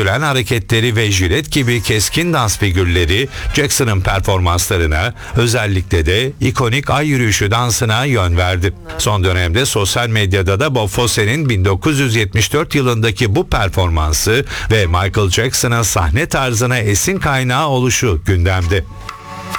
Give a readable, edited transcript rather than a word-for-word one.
sürdüren hareketleri ve jilet gibi keskin dans figürleri Jackson'ın performanslarına, özellikle de ikonik ay yürüyüşü dansına yön verdi. Son dönemde sosyal medyada da Bob Fosse'nin 1974 yılındaki bu performansı ve Michael Jackson'ın sahne tarzına esin kaynağı oluşu gündemde.